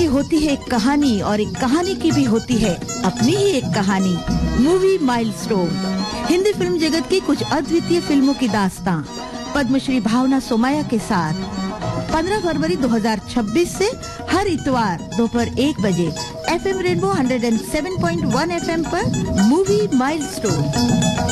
होती है एक कहानी और एक कहानी की भी होती है अपनी ही एक कहानी। मूवी माइलस्टोन हिंदी फिल्म जगत की कुछ अद्वितीय फिल्मों की दास्तां पद्मश्री भावना सोमैया के साथ 15 फरवरी 2026 से हर इतवार दोपहर 1 बजे FM रेनबो 107.1 FM पर मूवी माइलस्टोन।